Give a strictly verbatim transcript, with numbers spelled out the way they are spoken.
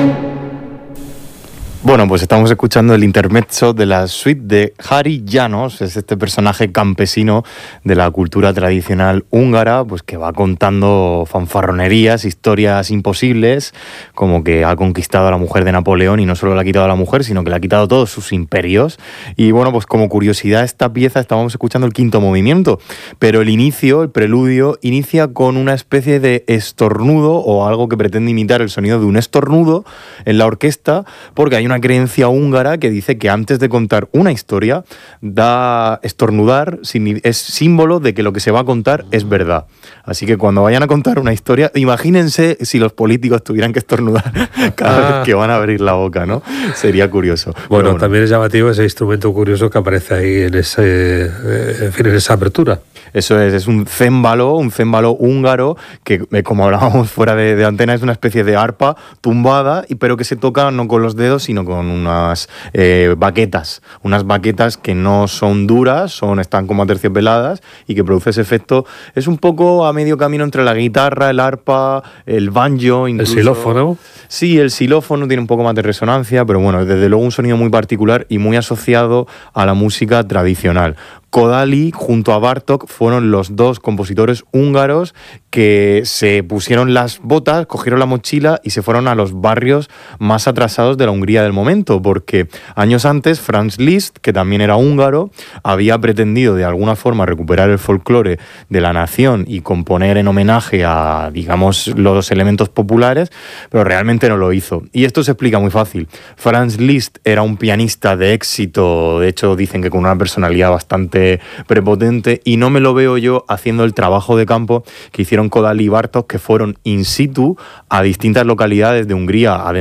Bueno, pues estamos escuchando el intermezzo de la suite de Hari János, es este personaje campesino de la cultura tradicional húngara, pues que va contando fanfarronerías, historias imposibles, como que ha conquistado a la mujer de Napoleón y no solo le ha quitado a la mujer, sino que le ha quitado todos sus imperios. Y bueno, pues como curiosidad, esta pieza estábamos escuchando el quinto movimiento, pero el inicio, el preludio, inicia con una especie de estornudo o algo que pretende imitar el sonido de un estornudo en la orquesta, porque hay una creencia húngara que dice que antes de contar una historia, da estornudar es símbolo de que lo que se va a contar es verdad. Así que cuando vayan a contar una historia, imagínense si los políticos tuvieran que estornudar cada ah. vez que van a abrir la boca, ¿no? Sería curioso. Bueno, bueno, también es llamativo ese instrumento curioso que aparece ahí en, ese, en, fin, en esa apertura. Eso es, es un cémbalo, un cémbalo húngaro que, como hablábamos fuera de, de antena, es una especie de arpa tumbada, pero que se toca no con los dedos, sino con unas eh, baquetas, unas baquetas que no son duras, son, están como aterciopeladas y que produce ese efecto. Es un poco a medio camino entre la guitarra, el arpa, el banjo, incluso. ¿El xilófono? Sí, el xilófono tiene un poco más de resonancia, pero bueno, desde luego un sonido muy particular y muy asociado a la música tradicional. Kodály junto a Bartók fueron los dos compositores húngaros que se pusieron las botas, cogieron la mochila y se fueron a los barrios más atrasados de la Hungría del momento, porque años antes Franz Liszt, que también era húngaro, había pretendido de alguna forma recuperar el folclore de la nación y componer en homenaje a, digamos, los elementos populares, pero realmente no lo hizo. Y esto se explica muy fácil. Franz Liszt era un pianista de éxito, de hecho dicen que con una personalidad bastante prepotente, y no me lo veo yo haciendo el trabajo de campo que hicieron Kodály y Bartók, que fueron in situ a distintas localidades de Hungría,